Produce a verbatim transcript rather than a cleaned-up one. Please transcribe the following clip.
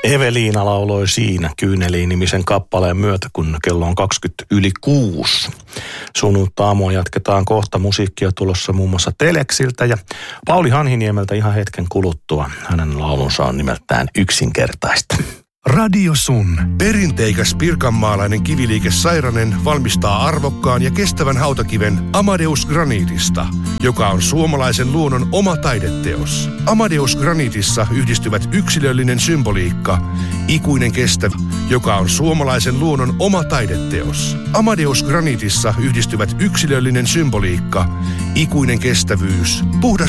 Eveliina lauloi siinä Kyyneliin-nimisen kappaleen myötä, kun kello on kaksikymmentä yli kuusi. Sunnuntai aamua jatketaan kohta, musiikkia tulossa muun muassa Teleksiltä ja Pauli Hanhiniemeltä ihan hetken kuluttua. Hänen laulunsa on nimeltään Yksinkertaista. Radio Sun. Perinteikäs pirkanmaalainen kiviliike Sairanen valmistaa arvokkaan ja kestävän hautakiven Amadeus Granitista, joka on suomalaisen luonnon oma taideteos. Amadeus Granitissa yhdistyvät yksilöllinen symboliikka, ikuinen kestävä, joka on suomalaisen luonnon oma taideteos. Amadeus Granitissa yhdistyvät yksilöllinen symboliikka, ikuinen kestävyys, puhdas